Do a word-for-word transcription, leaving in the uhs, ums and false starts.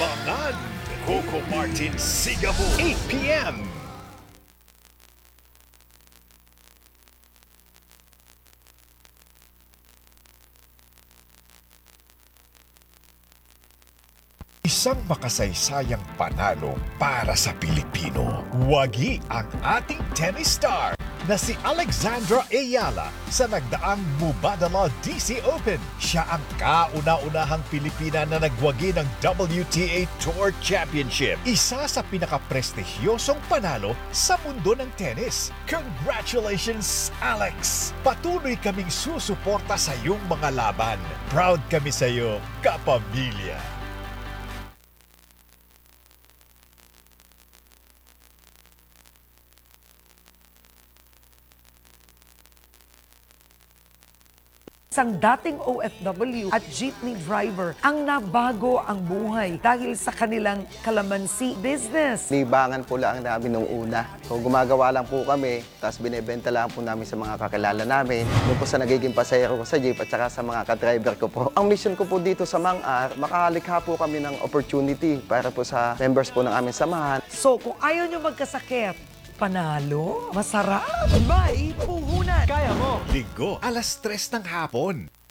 Abangan Coco Martin Sigabo, eight p m Isang makasaysayang panalo para sa Pilipino. Wagi ang ating tennis star na si Alexandra Ayala sa nagdaang Mubadala D C Open. Siya ang kauna-unahang Pilipina na nagwagi ng W T A Tour Championship. Isa sa pinakaprestigyosong panalo sa mundo ng tennis. Congratulations, Alex! Patuloy kaming susuporta sa iyong mga laban. Proud kami sa iyo, kapamilya. Isang dating O F W at jeepney driver ang nabago ang buhay dahil sa kanilang kalamansi business. Libangan po lang namin nung una. So gumagawa lang po kami, tapos binibenta lang po namin sa mga kakilala namin. Doon po sa nagiging pasahero ko sa jeep at saka sa mga ka-driver ko po. Ang mission ko po dito sa Mang-ar, makalikha po kami ng opportunity para po sa members po ng aming samahan. So kung ayaw nyo magkasakit, panalo, masarap, may puhunan. Linggo, alas tres ng hapon.